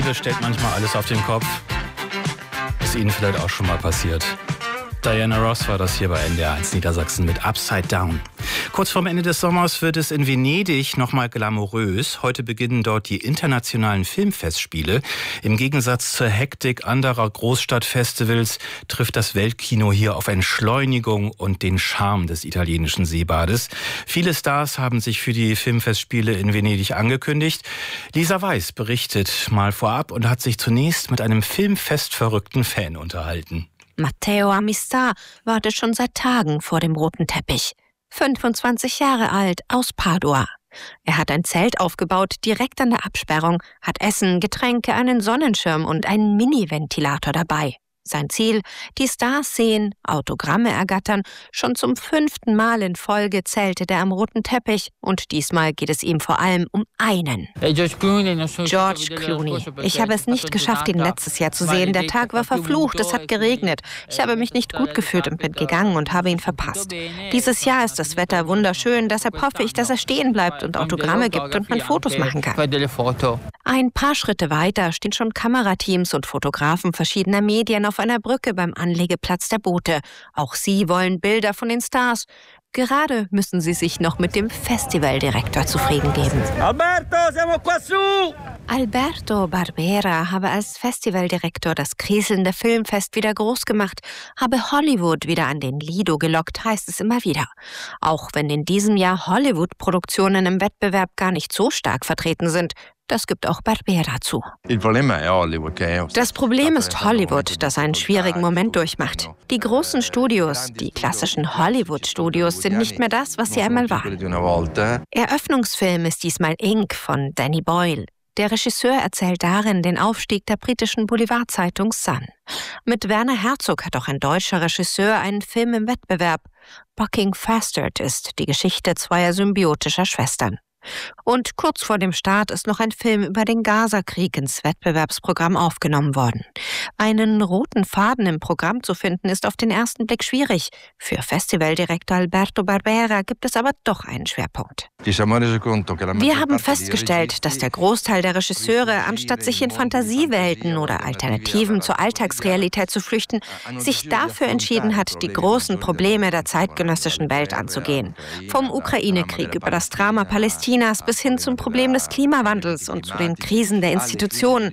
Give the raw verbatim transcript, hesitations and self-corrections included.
Das stellt manchmal alles auf den Kopf. Ist Ihnen vielleicht auch schon mal passiert. Diana Ross war das hier bei N D R eins Niedersachsen mit Upside Down. Kurz vorm Ende des Sommers wird es in Venedig nochmal glamourös. Heute beginnen dort die internationalen Filmfestspiele. Im Gegensatz zur Hektik anderer Großstadtfestivals trifft das Weltkino hier auf Entschleunigung und den Charme des italienischen Seebades. Viele Stars haben sich für die Filmfestspiele in Venedig angekündigt. Lisa Weiß berichtet mal vorab und hat sich zunächst mit einem filmfestverrückten Fan unterhalten. Matteo Amistà wartet schon seit Tagen vor dem roten Teppich. fünfundzwanzig Jahre alt, aus Padua. Er hat ein Zelt aufgebaut, direkt an der Absperrung, hat Essen, Getränke, einen Sonnenschirm und einen Mini-Ventilator dabei. Sein Ziel, die Stars sehen, Autogramme ergattern. Schon zum fünften Mal in Folge zeltet er am roten Teppich. Und diesmal geht es ihm vor allem um einen. George Clooney. Ich habe es nicht geschafft, ihn letztes Jahr zu sehen. Der Tag war verflucht, es hat geregnet. Ich habe mich nicht gut gefühlt und bin gegangen und habe ihn verpasst. Dieses Jahr ist das Wetter wunderschön, deshalb hoffe ich, dass er stehen bleibt und Autogramme gibt und man Fotos machen kann. Ein paar Schritte weiter stehen schon Kamerateams und Fotografen verschiedener Medien auf einer Brücke beim Anlegeplatz der Boote. Auch sie wollen Bilder von den Stars. Gerade müssen sie sich noch mit dem Festivaldirektor zufrieden geben. Alberto, siamo qua su! Alberto Barbera habe als Festivaldirektor das kriselnde Filmfest wieder groß gemacht, habe Hollywood wieder an den Lido gelockt, heißt es immer wieder. Auch wenn in diesem Jahr Hollywood-Produktionen im Wettbewerb gar nicht so stark vertreten sind. Das gibt auch Barbera zu. Das Problem ist Hollywood, das einen schwierigen Moment durchmacht. Die großen Studios, die klassischen Hollywood-Studios, sind nicht mehr das, was sie einmal waren. Eröffnungsfilm ist diesmal Ink von Danny Boyle. Der Regisseur erzählt darin den Aufstieg der britischen Boulevardzeitung Sun. Mit Werner Herzog hat auch ein deutscher Regisseur einen Film im Wettbewerb. Bucking Fastert ist die Geschichte zweier symbiotischer Schwestern. Und kurz vor dem Start ist noch ein Film über den Gaza-Krieg ins Wettbewerbsprogramm aufgenommen worden. Einen roten Faden im Programm zu finden, ist auf den ersten Blick schwierig. Für Festivaldirektor Alberto Barbera gibt es aber doch einen Schwerpunkt. Wir haben festgestellt, dass der Großteil der Regisseure, anstatt sich in Fantasiewelten oder Alternativen zur Alltagsrealität zu flüchten, sich dafür entschieden hat, die großen Probleme der zeitgenössischen Welt anzugehen. Vom Ukraine-Krieg über das Drama Palästinas bis hin zum Problem des Klimawandels und zu den Krisen der Institutionen.